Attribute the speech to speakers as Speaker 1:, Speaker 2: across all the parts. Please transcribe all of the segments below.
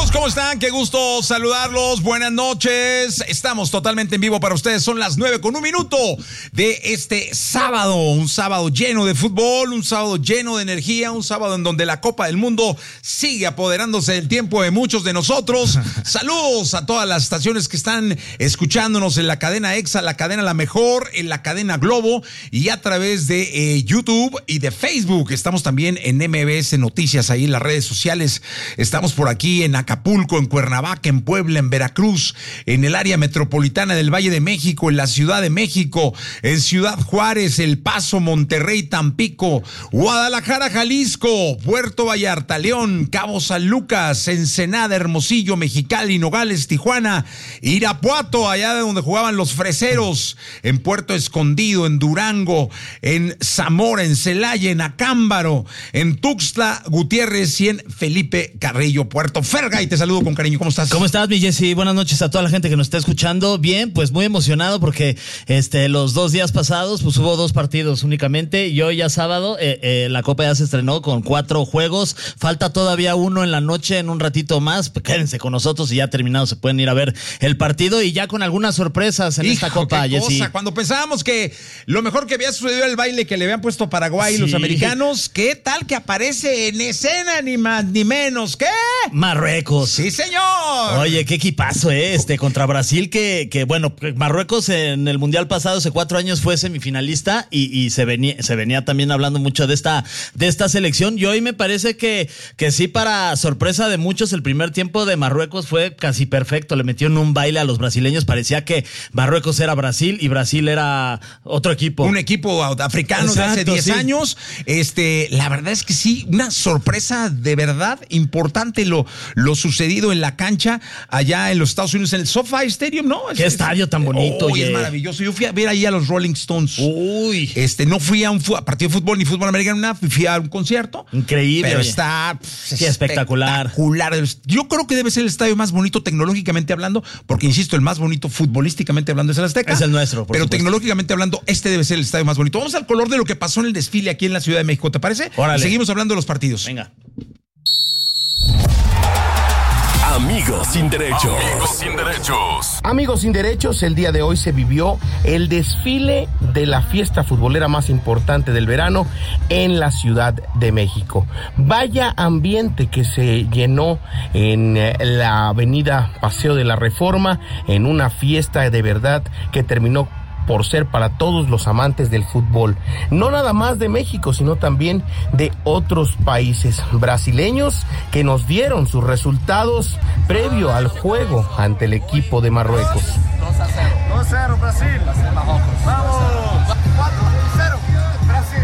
Speaker 1: Amigos, ¿cómo están? Qué gusto saludarlos. Buenas noches. Estamos totalmente en vivo para ustedes. Son las 9:01 de este sábado. Un sábado lleno de fútbol, un sábado lleno de energía, un sábado en donde la Copa del Mundo sigue apoderándose del tiempo de muchos de nosotros. Saludos a todas las estaciones que están escuchándonos en la cadena EXA, la cadena La Mejor, en la cadena Globo y a través de YouTube y de Facebook. Estamos también en MBS Noticias, ahí en las redes sociales. Estamos por aquí en Acapulco, en Cuernavaca, en Puebla, en Veracruz, en el área metropolitana del Valle de México, en la Ciudad de México, en Ciudad Juárez, El Paso, Monterrey, Tampico, Guadalajara, Jalisco, Puerto Vallarta, León, Cabo San Lucas, Ensenada, Hermosillo, Mexicali, Nogales, Tijuana, Irapuato, allá de donde jugaban los Freseros, en Puerto Escondido, en Durango, en Zamora, en Celaya, en Acámbaro, en Tuxtla Gutiérrez y en Felipe Carrillo, Puerto Ferga, y te saludo con cariño. ¿Cómo estás?
Speaker 2: ¿Cómo estás, mi Jessy? Buenas noches a toda la gente que nos está escuchando. Bien, pues muy emocionado porque los 2 días pasados pues hubo 2 partidos únicamente y hoy ya sábado la Copa ya se estrenó con 4 juegos. Falta todavía uno en la noche, en un ratito más. Quédense con nosotros y ya terminado se pueden ir a ver el partido y ya con algunas sorpresas en esta Copa, Jessy.
Speaker 1: Cuando pensábamos que lo mejor que había sucedido el baile que le habían puesto a Paraguay y los americanos, ¿qué tal que aparece en escena ni más ni menos que
Speaker 2: Marruecos?
Speaker 1: Sí, señor.
Speaker 2: Oye, qué equipazo, contra Brasil, que bueno, Marruecos en el Mundial pasado hace 4 años fue semifinalista y se venía también hablando mucho de esta selección y hoy me parece que sí, para sorpresa de muchos, el primer tiempo de Marruecos fue casi perfecto, le metieron un baile a los brasileños, parecía que Marruecos era Brasil y Brasil era otro equipo.
Speaker 1: Un equipo africano. Exacto, de hace 10 años. La verdad es que sí, una sorpresa de verdad importante lo sucedido en la cancha allá en los Estados Unidos, en el SoFi Stadium, ¿no?
Speaker 2: Qué estadio tan bonito.
Speaker 1: Es maravilloso. Yo fui a ver ahí a los Rolling Stones.
Speaker 2: Uy.
Speaker 1: No fui a un partido de fútbol ni fútbol americano, fui a un concierto.
Speaker 2: Increíble.
Speaker 1: Pero está
Speaker 2: espectacular.
Speaker 1: Yo creo que debe ser el estadio más bonito tecnológicamente hablando, porque insisto, el más bonito futbolísticamente hablando es el Azteca.
Speaker 2: Es el nuestro, por
Speaker 1: pero
Speaker 2: supuesto.
Speaker 1: Tecnológicamente hablando, debe ser el estadio más bonito. Vamos al color de lo que pasó en el desfile aquí en la Ciudad de México, ¿te parece?
Speaker 2: Órale.
Speaker 1: Y seguimos hablando de los partidos.
Speaker 2: Venga.
Speaker 3: Amigos sin derechos. Amigos sin derechos.
Speaker 4: Amigos sin derechos, el día de hoy se vivió el desfile de la fiesta futbolera más importante del verano en la Ciudad de México. Vaya ambiente que se llenó en la avenida Paseo de la Reforma, en una fiesta de verdad que terminó por ser para todos los amantes del fútbol, no nada más de México, sino también de otros países brasileños que nos dieron sus resultados previo al juego ante el equipo de Marruecos.
Speaker 5: 2-0 Brasil. Vamos. 4-0 Brasil.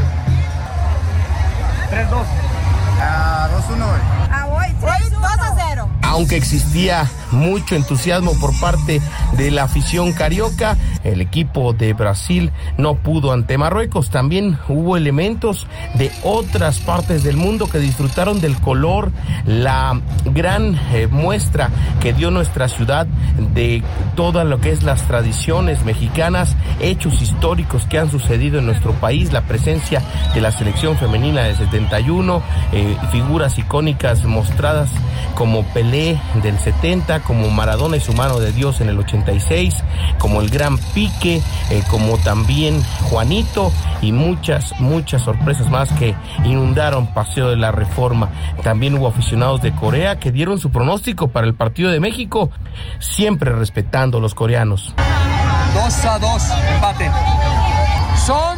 Speaker 5: 3-2. 2-1 hoy.
Speaker 6: Hoy 2-0.
Speaker 4: Aunque existía mucho entusiasmo por parte de la afición carioca, el equipo de Brasil no pudo ante Marruecos. También hubo elementos de otras partes del mundo que disfrutaron del color, la gran muestra que dio nuestra ciudad de todo lo que es las tradiciones mexicanas, hechos históricos que han sucedido en nuestro país, la presencia de la selección femenina del 71, figuras icónicas mostradas como Pelé del 70, como Maradona y su mano de Dios en el 86, como el Gran Pique, como también Juanito y muchas sorpresas más que inundaron Paseo de la Reforma. También hubo aficionados de Corea que dieron su pronóstico para el partido de México, siempre respetando a los coreanos.
Speaker 5: 2-2, empate. Son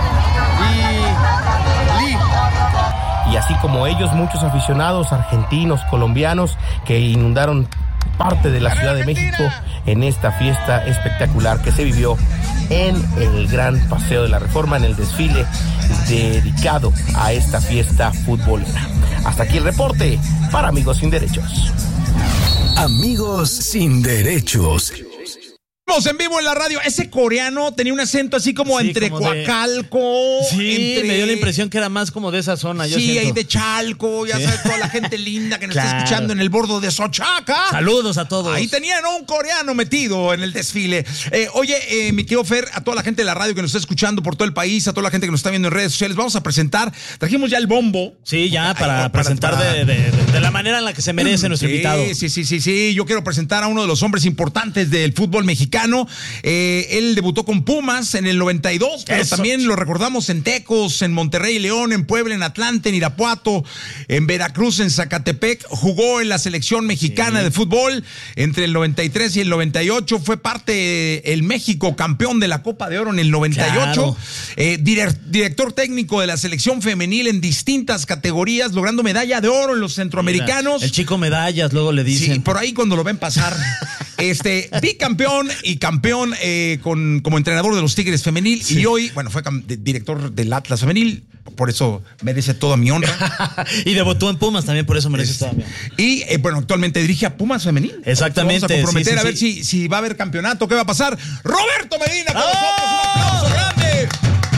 Speaker 5: y Lee.
Speaker 4: Y así como ellos, muchos aficionados argentinos, colombianos, que inundaron parte de la Ciudad de México en esta fiesta espectacular que se vivió en el Gran Paseo de la Reforma, en el desfile dedicado a esta fiesta futbolera. Hasta aquí el reporte para Amigos sin Derechos.
Speaker 3: Amigos sin derechos.
Speaker 1: En vivo en la radio. Ese coreano tenía un acento así como entre
Speaker 2: como
Speaker 1: Coacalco.
Speaker 2: Me dio la impresión que era más como de esa zona.
Speaker 1: Sí, ahí de Chalco, ya sabes, toda la gente linda que nos está escuchando en el bordo de Sochaca.
Speaker 2: Saludos a todos.
Speaker 1: Ahí tenían un coreano metido en el desfile. Oye, mi tío Fer, a toda la gente de la radio que nos está escuchando por todo el país, a toda la gente que nos está viendo en redes sociales, vamos a presentar. Trajimos ya el bombo.
Speaker 2: Sí, ya para presentar de la manera en la que se merece nuestro invitado.
Speaker 1: Sí. Yo quiero presentar a uno de los hombres importantes del fútbol mexicano. Él debutó con Pumas en el 92, pero también lo recordamos en Tecos, en Monterrey, León, en Puebla, en Atlante, en Irapuato, en Veracruz, en Zacatepec. Jugó en la selección mexicana de fútbol entre el 93 y el 98. Fue parte del México campeón de la Copa de Oro en el 98. Director técnico de la selección femenil en distintas categorías, logrando medalla de oro en los centroamericanos.
Speaker 2: El chico medallas, luego le dicen.
Speaker 1: Sí, por ahí cuando lo ven pasar. Bicampeón y campeón como entrenador de los Tigres femenil, y hoy, bueno, fue director del Atlas femenil, por eso merece toda mi honra.
Speaker 2: Y debutó en Pumas también, por eso merece toda mi honra.
Speaker 1: Y bueno, actualmente dirige a Pumas femenil.
Speaker 2: Exactamente.
Speaker 1: Vamos a comprometer a ver si va a haber campeonato, qué va a pasar. Roberto Medina con nosotros, un aplauso grande.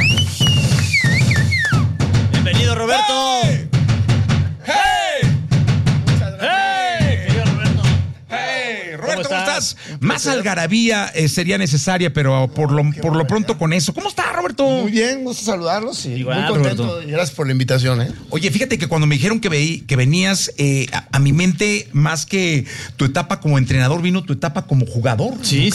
Speaker 2: Bienvenido, Roberto.
Speaker 1: ¡Hey! Roberto, ¿cómo estás? Más algarabía sería necesaria, pero por lo pronto con eso. ¿Cómo está, Roberto?
Speaker 7: Muy bien, gusto saludarlos.
Speaker 2: Igual,
Speaker 7: muy contento.
Speaker 2: Roberto.
Speaker 7: Y gracias por la invitación.
Speaker 1: Oye, fíjate que cuando me dijeron que venías, a mi mente, más que tu etapa como entrenador, vino tu etapa como jugador.
Speaker 2: Sí.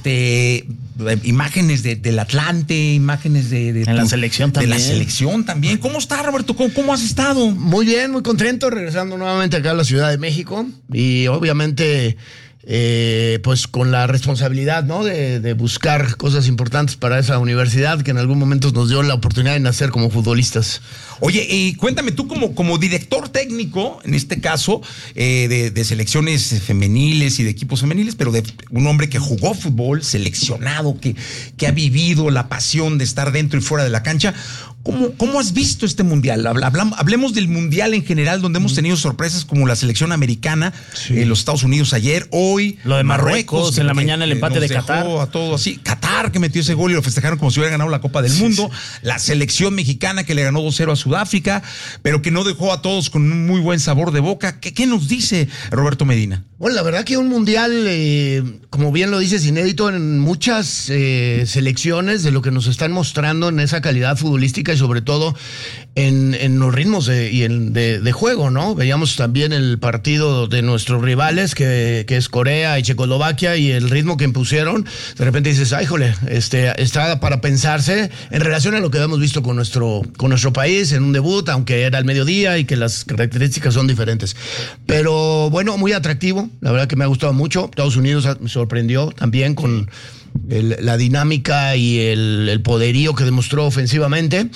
Speaker 1: Imágenes del Atlante, imágenes de
Speaker 2: la selección también.
Speaker 1: De la selección también. ¿Cómo está, Roberto? ¿Cómo has estado?
Speaker 7: Muy bien, muy contento, regresando nuevamente acá a la Ciudad de México. Y obviamente, pues con la responsabilidad, ¿no? De buscar cosas importantes para esa universidad que en algún momento nos dio la oportunidad de nacer como futbolistas.
Speaker 1: Oye, y cuéntame, tú como director técnico, en este caso, de selecciones femeniles y de equipos femeniles, pero de un hombre que jugó fútbol, seleccionado, que ha vivido la pasión de estar dentro y fuera de la cancha, ¿cómo has visto este mundial? Hablemos del mundial en general, donde hemos tenido sorpresas como la selección americana, los Estados Unidos ayer, hoy.
Speaker 2: Lo de Marruecos, en la mañana el empate de Qatar.
Speaker 1: A todo así. Qatar, que metió ese gol y lo festejaron como si hubiera ganado la Copa del Mundo. La selección mexicana que le ganó 2-0 a Sudáfrica, pero que no dejó a todos con un muy buen sabor de boca. ¿Qué nos dice Roberto Medina?
Speaker 7: Bueno, la verdad que un mundial, como bien lo dices, inédito en muchas selecciones de lo que nos están mostrando en esa calidad futbolística y sobre todo en los ritmos de juego, ¿no? Veíamos también el partido de nuestros rivales, que es Corea y Checoslovaquia, y el ritmo que impusieron. De repente dices, ay, jole, está para pensarse en relación a lo que hemos visto con nuestro país en un debut, aunque era al mediodía y que las características son diferentes. Pero bueno, muy atractivo. La verdad que me ha gustado mucho. Estados Unidos me sorprendió también con la dinámica y el poderío que demostró ofensivamente.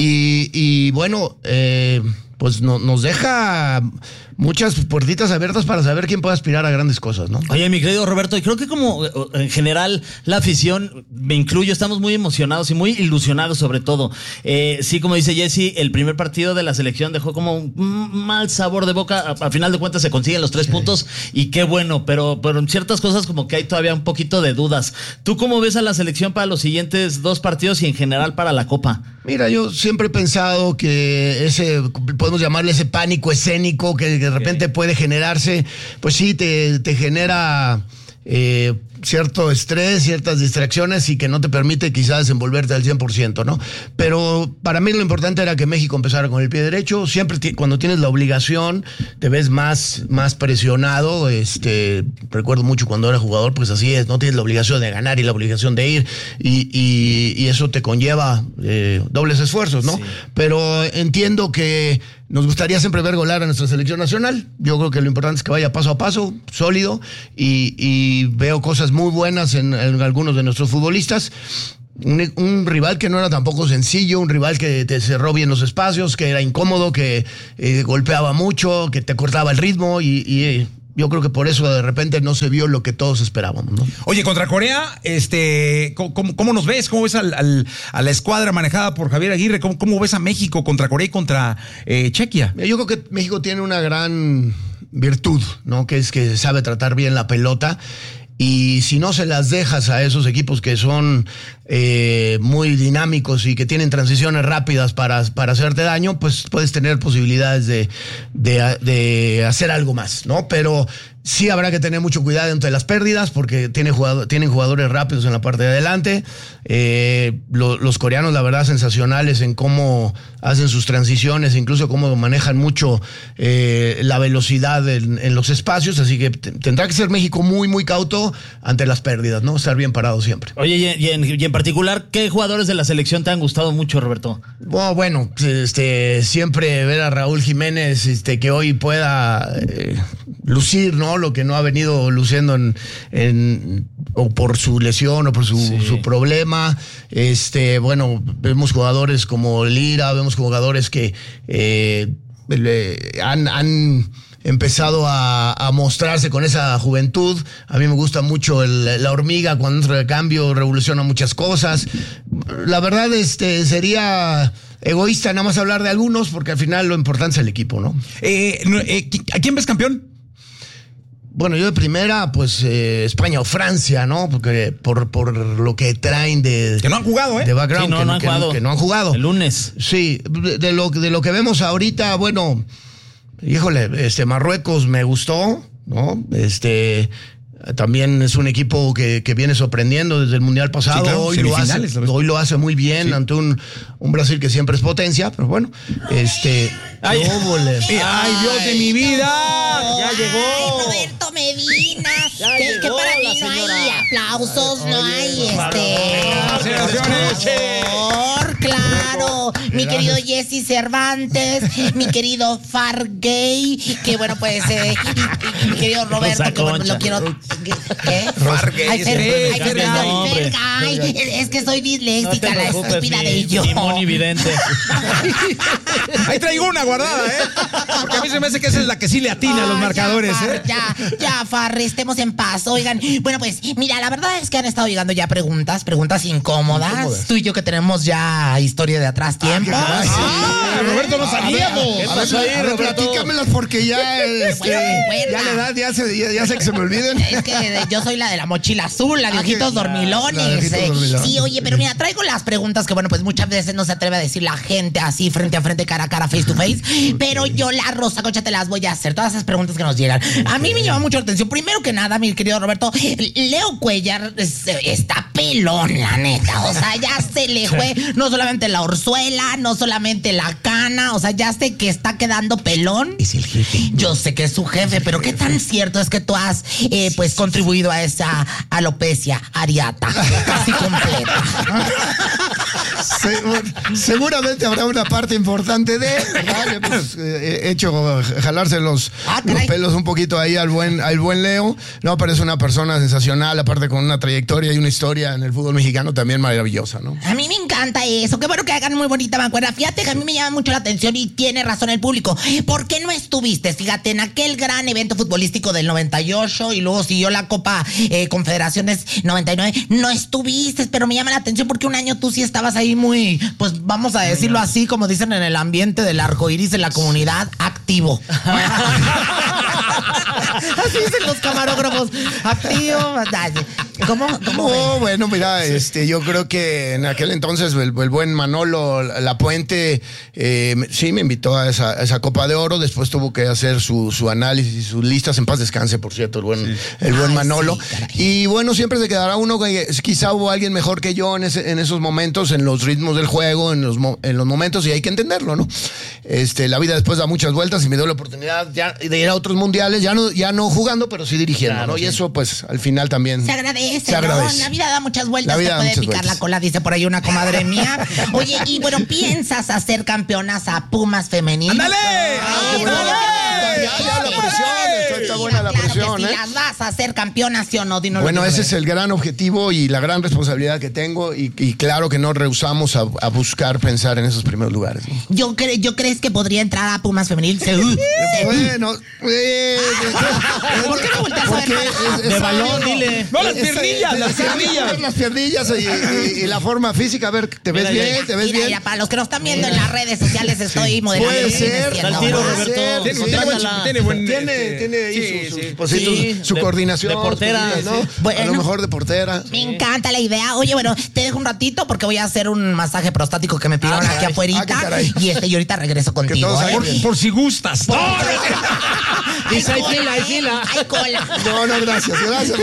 Speaker 7: Y bueno, pues nos deja muchas puertitas abiertas para saber quién puede aspirar a grandes cosas, ¿no?
Speaker 2: Oye, mi querido Roberto, y creo que como en general la afición, me incluyo, estamos muy emocionados y muy ilusionados sobre todo. Sí, como dice Jesse, el primer partido de la selección dejó como un mal sabor de boca. A final de cuentas se consiguen los 3 puntos y qué bueno, pero en ciertas cosas como que hay todavía un poquito de dudas. ¿Tú cómo ves a la selección para los siguientes 2 partidos y en general para la Copa?
Speaker 7: Mira, yo siempre he pensado que podemos llamarle ese pánico escénico que de repente puede generarse, pues sí, te genera cierto estrés, ciertas distracciones y que no te permite quizás desenvolverte al 100%, ¿no? Pero para mí lo importante era que México empezara con el pie derecho. Siempre cuando tienes la obligación te ves más presionado. Recuerdo mucho cuando era jugador, pues así es, no tienes la obligación de ganar y la obligación de ir y eso te conlleva dobles esfuerzos, ¿no? Sí. Pero entiendo que nos gustaría siempre ver golear a nuestra selección nacional. Yo creo que lo importante es que vaya paso a paso, sólido, y veo cosas muy buenas en algunos de nuestros futbolistas. Un rival que no era tampoco sencillo, un rival que te cerró bien los espacios, que era incómodo, que golpeaba mucho, que te cortaba el ritmo y yo creo que por eso de repente no se vio lo que todos esperábamos, ¿no?
Speaker 1: Oye, contra Corea, ¿cómo nos ves? ¿Cómo ves a la escuadra manejada por Javier Aguirre? ¿Cómo ves a México contra Corea y contra Chequia?
Speaker 7: Yo creo que México tiene una gran virtud, ¿no? Que es que sabe tratar bien la pelota. Y si no se las dejas a esos equipos que son muy dinámicos y que tienen transiciones rápidas para hacerte daño, pues puedes tener posibilidades de hacer algo más, ¿no? Pero sí habrá que tener mucho cuidado entre las pérdidas porque tienen jugadores rápidos en la parte de adelante. Los coreanos, la verdad, sensacionales en cómo hacen sus transiciones, incluso cómo manejan mucho la velocidad en los espacios. Así que tendrá que ser México muy, muy cauto ante las pérdidas, ¿no? Estar bien parado siempre.
Speaker 2: Oye, y en particular, ¿qué jugadores de la selección te han gustado mucho, Roberto?
Speaker 7: Bueno, siempre ver a Raúl Jiménez, que hoy pueda lucir, ¿no? Lo que no ha venido luciendo o por su lesión o por su problema. Bueno, vemos jugadores como Lira, vemos jugadores que han empezado a mostrarse con esa juventud. A mí me gusta mucho la hormiga cuando entra de cambio, revoluciona muchas cosas. La verdad, sería egoísta nada más hablar de algunos, porque al final lo importante es el equipo, ¿no?
Speaker 1: ¿A quién ves campeón?
Speaker 7: Bueno, yo de primera, pues España o Francia, ¿no? Porque por lo que traen de...
Speaker 1: Que no han jugado, ¿eh?
Speaker 7: De background,
Speaker 2: sí,
Speaker 7: que no han jugado.
Speaker 2: El lunes.
Speaker 7: Sí, de lo que vemos ahorita, bueno, híjole, Marruecos me gustó, ¿no? También es un equipo que viene sorprendiendo desde el Mundial pasado.
Speaker 1: Sí, claro,
Speaker 7: hoy lo hace muy bien, sí, ante un Brasil que siempre es potencia, pero bueno,
Speaker 2: ¡Ay,
Speaker 1: Dios de mi vida!
Speaker 2: ¡Ya llegó!
Speaker 8: Ay, Roberto Medina, que
Speaker 2: llegó
Speaker 8: para
Speaker 2: la
Speaker 8: mí no
Speaker 2: señora.
Speaker 8: hay aplausos, no hay
Speaker 1: Celebraciones.
Speaker 8: claro, mi querido Jesse Cervantes, mi querido Fargay, que bueno, pues, y mi querido Roberto, que bueno, lo quiero. ¿Qué?
Speaker 1: Fargay,
Speaker 8: Fergay, es que soy disléxica, la estúpida de yo.
Speaker 2: Simón Vidente.
Speaker 1: Ahí traigo una guardada, porque a mí se me hace que esa es la que sí le atina a los marcadores,
Speaker 8: Ya, Far, estemos en paz. Oigan, bueno, pues, mira, la verdad es que han estado llegando ya preguntas incómodas. Tú y yo que tenemos ya historia de atrás tiempo.
Speaker 1: Roberto, no sabíamos.
Speaker 2: ¿Qué pasó ahí, Roberto?
Speaker 7: Platícamelas porque ya, ya la edad, ya sé que se me olviden.
Speaker 8: Es que yo soy la de la mochila azul, la de ojitos dormilones. Sí, oye, pero mira, traigo las preguntas que, bueno, pues muchas veces no se atreve a decir la gente así, frente a frente, cara a cara, face to face. Pero yo, la Rosa Concha, te las voy a hacer. Todas esas preguntas que nos llegan. A mí me llama mucho la atención. Primero que nada, mi querido Roberto, Leo Cuellar está pelón, la neta. O sea, ya se le fue no solamente la orzuela, no solamente la cana. O sea, ya sé que está quedando pelón.
Speaker 7: Es el jefe.
Speaker 8: Yo sé que es su jefe, pero ¿qué tan cierto es que tú has pues contribuido a esa alopecia areata casi completa?
Speaker 7: Seguramente habrá una parte importante de, ¿verdad? Pues, he hecho jalarse los pelos un poquito ahí al buen Leo. No, pero es una persona sensacional, aparte con una trayectoria y una historia en el fútbol mexicano también maravillosa, ¿no?
Speaker 8: A mí me encanta eso. Qué bueno que hagan muy bonita mancuerna. Fíjate que a mí me llama mucho la atención y tiene razón el público. ¿Por qué no estuviste? Fíjate, en aquel gran evento futbolístico del 98 y luego siguió la Copa Confederaciones 99. No estuviste, pero me llama la atención porque un año tú sí estabas ahí muy, pues vamos a decirlo así, como dicen en el ambiente del arco iris de la comunidad, activo. Así dicen los camarógrafos. Activo. ¿Cómo?
Speaker 7: No, bueno, mira, yo creo que en aquel entonces el buen Manolo Lapuente sí me invitó a esa Copa de Oro. Después tuvo que hacer su análisis y sus listas. En paz descanse, por cierto, el buen Manolo.
Speaker 8: Sí,
Speaker 7: y bueno, siempre se quedará uno que quizá hubo alguien mejor que yo en esos momentos, en los ritmos del juego, en los momentos, y hay que entenderlo, ¿no? La vida después da muchas vueltas y me dio la oportunidad de ir a otros mundiales, ya no jugando, pero sí dirigiendo,
Speaker 2: claro,
Speaker 7: ¿no?
Speaker 2: sí.
Speaker 7: Y eso, pues, al final también
Speaker 8: se agradece, ¿no? La vida da muchas vueltas, te puede picar la cola, dice por ahí una comadre mía. Oye, y bueno, ¿piensas hacer campeonas a Pumas femenil?
Speaker 1: ¡Ándale!
Speaker 7: Ya la presión, está buena la presión,
Speaker 8: Si las vas a hacer campeonas, ¿sí o no? Dinos.
Speaker 7: Bueno, ese es el gran objetivo y la gran responsabilidad que tengo y claro que no rehusamos a buscar pensar en esos primeros lugares, ¿no?
Speaker 8: ¿Yo crees que podría entrar a Pumas femenil?
Speaker 7: Bueno,
Speaker 8: ¿Por qué no volteas a ver?
Speaker 2: De balón, dile.
Speaker 1: No, las piernillas.
Speaker 7: Las piernillas y la forma física. A ver, ¿te ves bien? ¿Te ves bien?
Speaker 8: Mira, para los que nos están viendo en las redes sociales estoy modelando.
Speaker 7: Puede ser.
Speaker 2: Da el tiro, Roberto.
Speaker 1: Tiene buen
Speaker 7: Tiene Pues sí, su coordinación.
Speaker 2: De portera,
Speaker 7: ¿no?
Speaker 8: Bueno,
Speaker 7: a lo mejor de portera.
Speaker 8: Me encanta la idea. Oye, bueno, te dejo un ratito porque voy a hacer un masaje prostático que me pidieron aquí afuera. Y ahorita regreso contigo.
Speaker 1: Por si gustas.
Speaker 2: Dice, hay fila.
Speaker 8: Hay cola.
Speaker 7: No, gracias.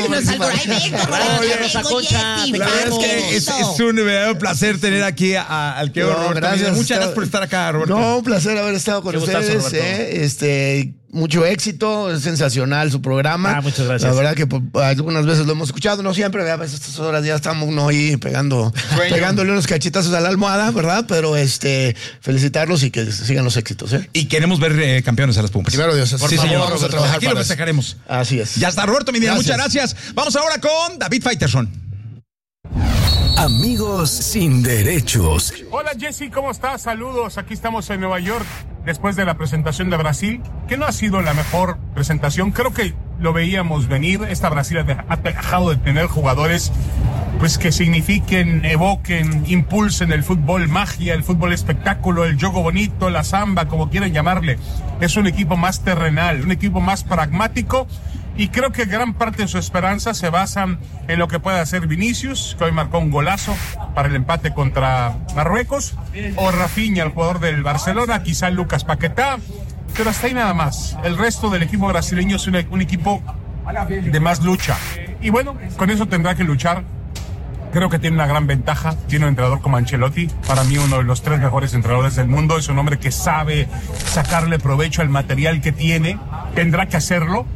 Speaker 1: Es un verdadero placer tener aquí al que Roberto.
Speaker 7: Gracias.
Speaker 1: Muchas gracias por estar acá, Roberto.
Speaker 7: No, un placer haber estado con ustedes. Mucho éxito, es sensacional su programa.
Speaker 2: Muchas gracias.
Speaker 7: La verdad que algunas veces lo hemos escuchado, no siempre, a veces a estas horas ya estamos ahí pegándole unos cachetazos a la almohada, ¿verdad? Pero felicitarlos y que sigan los éxitos, ¿eh?
Speaker 1: Y queremos ver campeones a las Pumas.
Speaker 7: Primero Dios,
Speaker 1: por favor, vamos a trabajar. Aquí lo festejaremos.
Speaker 7: Así es.
Speaker 1: Ya está, Roberto Medina, muchas gracias. Vamos ahora con David Faitelson.
Speaker 3: Amigos sin derechos.
Speaker 9: Hola Jesse, ¿cómo estás? Saludos, aquí estamos en Nueva York después de la presentación de Brasil, que no ha sido la mejor presentación, creo que lo veíamos venir. Esta Brasil ha dejado de tener jugadores pues que signifiquen, evoquen, impulsen el fútbol magia, el fútbol espectáculo, el juego bonito, la samba, como quieran llamarle. Es un equipo más terrenal, un equipo más pragmático. Y creo que gran parte de su esperanza se basa en lo que puede hacer Vinicius, que hoy marcó un golazo para el empate contra Marruecos, o Rafinha, el jugador del Barcelona, quizá Lucas Paquetá, pero hasta ahí nada más. El resto del equipo brasileño es un equipo de más lucha. Y bueno, con eso tendrá que luchar. Creo que tiene una gran ventaja, tiene un entrenador como Ancelotti, para mí uno de los 3 mejores entrenadores del mundo, es un hombre que sabe sacarle provecho al material que tiene, tendrá que hacerlo.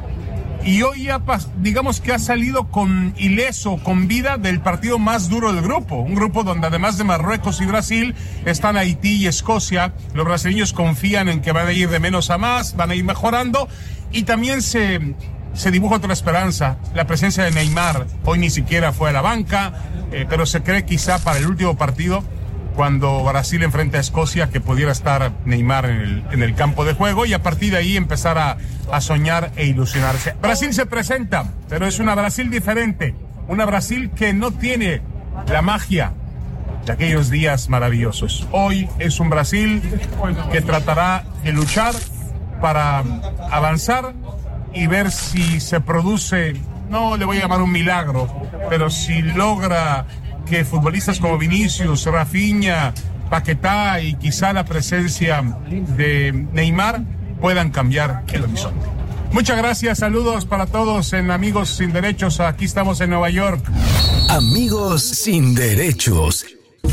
Speaker 9: Y hoy digamos que ha salido ileso, con vida del partido más duro del grupo. Un grupo donde además de Marruecos y Brasil están Haití y Escocia. Los brasileños confían en que van a ir de menos a más, van a ir mejorando. Y también se dibuja otra esperanza. La presencia de Neymar, hoy ni siquiera fue a la banca, pero se cree quizá para el último partido, cuando Brasil enfrenta a Escocia, que pudiera estar Neymar en el campo de juego y a partir de ahí empezar a soñar e ilusionarse. Brasil se presenta, pero es una Brasil diferente, una Brasil que no tiene la magia de aquellos días maravillosos. Hoy es un Brasil que tratará de luchar para avanzar y ver si se produce, no le voy a llamar un milagro, pero si logra que futbolistas como Vinicius, Rafinha, Paquetá y quizá la presencia de Neymar puedan cambiar el horizonte. Muchas gracias, saludos para todos en Amigos Sin Derechos, aquí estamos en Nueva York.
Speaker 3: Amigos Sin Derechos.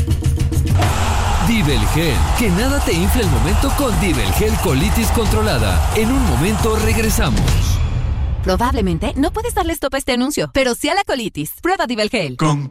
Speaker 3: Divelgel, que nada te infle el momento con Divelgel Colitis Controlada. En un momento regresamos.
Speaker 10: Probablemente no puedes darle stop a este anuncio, pero sí a la colitis. Prueba Divelgel.
Speaker 11: Con